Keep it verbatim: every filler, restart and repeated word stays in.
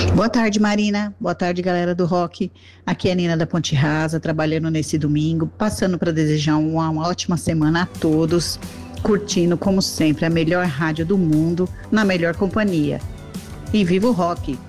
Boa tarde, Marina. Boa tarde, galera do rock. Aqui é a Nina da Ponte Rasa, trabalhando nesse domingo, passando para desejar uma, uma ótima semana a todos, curtindo, como sempre, a melhor rádio do mundo, na melhor companhia. E viva o rock!